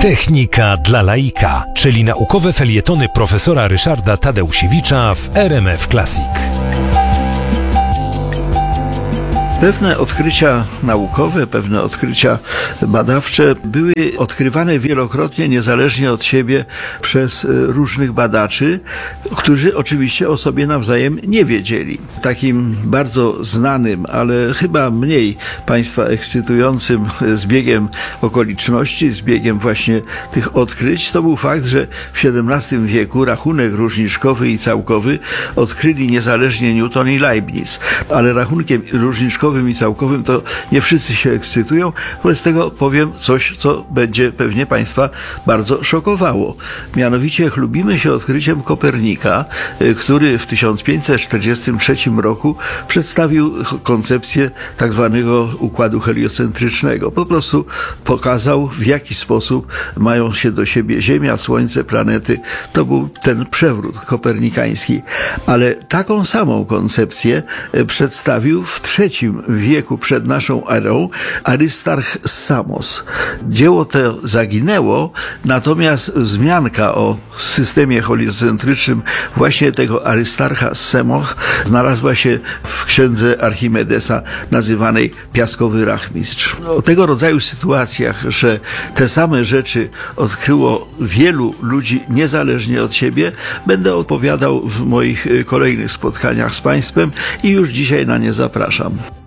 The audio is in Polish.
Technika dla laika, czyli naukowe felietony profesora Ryszarda Tadeusiewicza w RMF Classic. Pewne odkrycia naukowe, pewne odkrycia badawcze były odkrywane wielokrotnie, niezależnie od siebie, przez różnych badaczy, którzy oczywiście o sobie nawzajem nie wiedzieli. Takim bardzo znanym, ale chyba mniej Państwa ekscytującym zbiegiem okoliczności, zbiegiem właśnie tych odkryć, to był fakt, że w XVII wieku rachunek różniczkowy i całkowy odkryli niezależnie Newton i Leibniz. Ale rachunkiem różniczkowym i całkowym to nie wszyscy się ekscytują, wobec tego powiem coś, co będzie pewnie Państwa bardzo szokowało. Mianowicie chlubimy się odkryciem Kopernika, który w 1543 roku przedstawił koncepcję tak zwanego układu heliocentrycznego. Po prostu pokazał, w jaki sposób mają się do siebie Ziemia, Słońce, planety. To był ten przewrót kopernikański. Ale taką samą koncepcję przedstawił w III wieku przed naszą erą Arystarch z Samos. Dzieło to zaginęło, natomiast wzmianka o systemie heliocentrycznym właśnie tego Arystarcha z Samos znalazła się w księdze Archimedesa nazywanej Piaskowy Rachmistrz. O tego rodzaju sytuacjach, że te same rzeczy odkryło wielu ludzi niezależnie od siebie, będę opowiadał w moich kolejnych spotkaniach z Państwem i już dzisiaj na nie zapraszam.